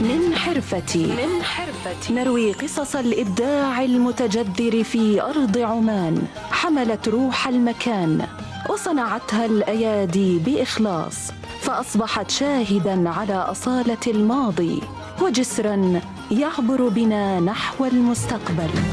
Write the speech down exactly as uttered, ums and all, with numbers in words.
من حرفتي من حرفتي نروي قصص الإبداع المتجذر في أرض عمان، حملت روح المكان وصنعتها الأيادي بإخلاص، فأصبحت شاهداً على أصالة الماضي وجسراً يعبر بنا نحو المستقبل.